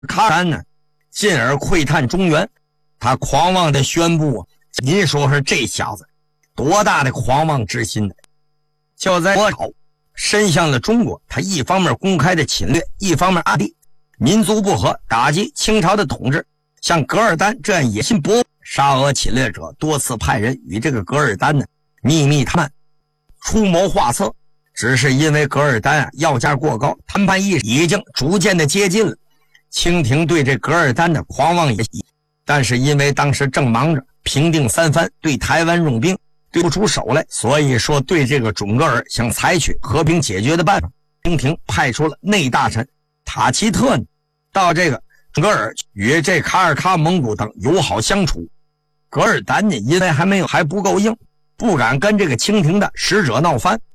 卡尔丹呢，进而窥探中原。他狂妄地宣布啊，您说说这小子多大的狂妄之心呢？就在国朝伸向了中国，他一方面公开的侵略，一方面暗地民族不和，打击清朝的统治。像噶尔丹这样野心勃勃沙俄侵略者多次派人与这个噶尔丹呢秘密谈判，出谋划策。只是因为噶尔丹要价过高，谈判意识已经逐渐的接近了。清廷对这噶尔丹的狂妄也，但是因为当时正忙着平定三藩，对台湾用兵，对不出手来，所以说对这个准噶尔想采取和平解决的办法。清廷派出了内大臣塔奇特呢，到这个准噶尔与这卡尔喀蒙古等友好相处。噶尔丹呢，因为还不够硬，不敢跟这个清廷的使者闹翻，